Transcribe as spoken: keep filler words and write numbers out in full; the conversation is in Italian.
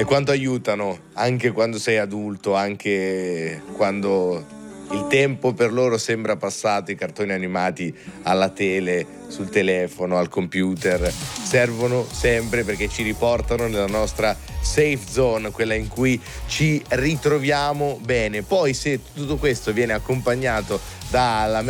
e quanto aiutano anche quando sei adulto, anche quando il tempo per loro sembra passato. I cartoni animati alla tele, sul telefono, al computer servono sempre perché ci riportano nella nostra safe zone, quella in cui ci ritroviamo bene. Poi se tutto questo viene accompagnato dalla